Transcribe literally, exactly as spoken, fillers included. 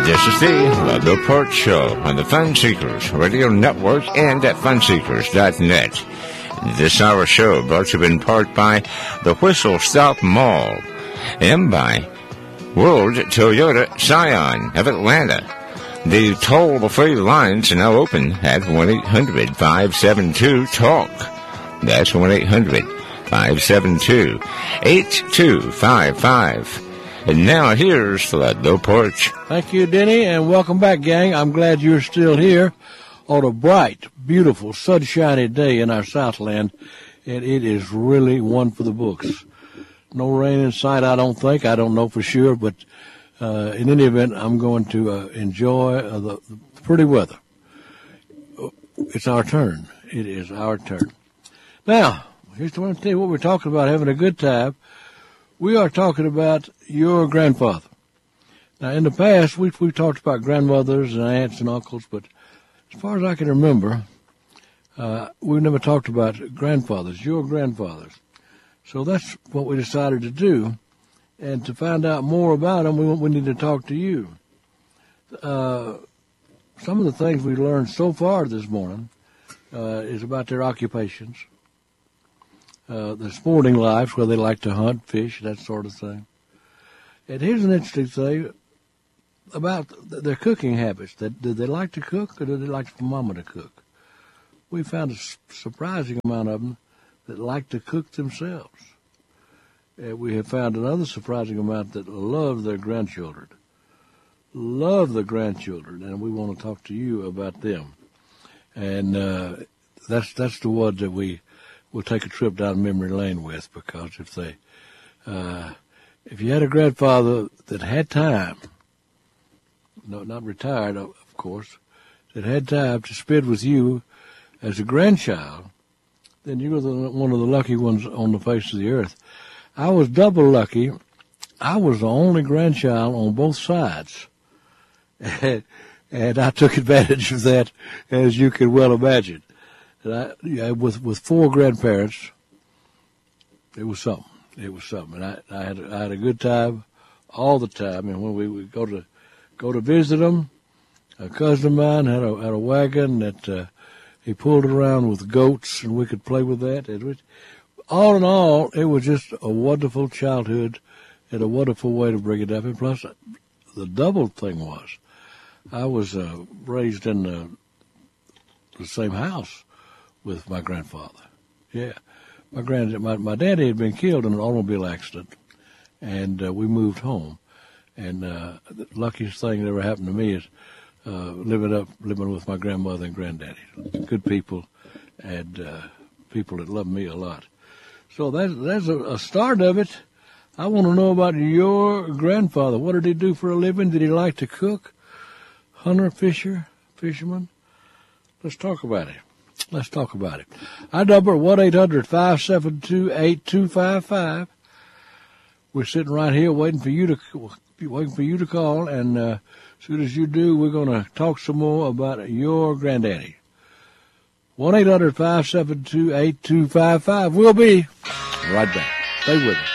This is the The Port Show on the Fun Seekers Radio Network and at fun seekers dot net. This hour show brought to you in part by the Whistle Stop Mall and by World Toyota Scion of Atlanta. The toll-free lines are now open at one eight hundred five seven two TALK. That's one eight hundred five seven two eight two five five. And now here's the No Porch. Thank you, Denny, and welcome back, gang. I'm glad you're still here on a bright, beautiful, sunshiny day in our Southland, and it is really one for the books. No rain in sight, I don't think. I don't know for sure, but uh, in any event, I'm going to uh, enjoy uh, the, the pretty weather. It's our turn. It is our turn. Now, here's what I'm tell you what we're talking about, having a good time. We are talking about your grandfather. Now, in the past, we've, we've talked about grandmothers and aunts and uncles, but as far as I can remember, uh, we've never talked about grandfathers, your grandfathers. So that's what we decided to do. And to find out more about them, we, we need to talk to you. Uh, some of the things we learned so far this morning uh, is about their occupations. Uh, the sporting lives, where they like to hunt, fish, that sort of thing. And here's an interesting thing about their cooking habits. Did they like to cook, or did they like for Mama to cook? We found a surprising amount of them that like to cook themselves. And we have found another surprising amount that love their grandchildren. Love the grandchildren, and we want to talk to you about them. And uh, that's that's the one that we we'll take a trip down memory lane with, because if they, uh, if you had a grandfather that had time, no, not retired, of course, that had time to spend with you as a grandchild, then you were the, one of the lucky ones on the face of the earth. I was double lucky. I was the only grandchild on both sides, and, and I took advantage of that, as you can well imagine. And I, yeah, with with four grandparents, it was something. It was something. And I, I had I had a good time all the time. And when we would go to go to visit them, a cousin of mine had a had a wagon that uh, he pulled around with goats, and we could play with that. And we, all in all, it was just a wonderful childhood and a wonderful way to bring it up. And plus, the double thing was, I was uh, raised in the, the same house with my grandfather. Yeah. My grand, my, my daddy had been killed in an automobile accident, and uh, we moved home. And uh, the luckiest thing that ever happened to me is uh, living up, living with my grandmother and granddaddy. Good people, and uh, people that love me a lot. So that's, that's a, a start of it. I want to know about your grandfather. What did he do for a living? Did he like to cook? Hunter, fisher, fisherman? Let's talk about it. Let's talk about it. Our number, one eight hundred five seven two eight two five five. We're sitting right here waiting for you to waiting for you to call, and uh, as soon as you do, we're going to talk some more about your granddaddy. one eight hundred five seven two eight two five five. We'll be right back. Stay with us.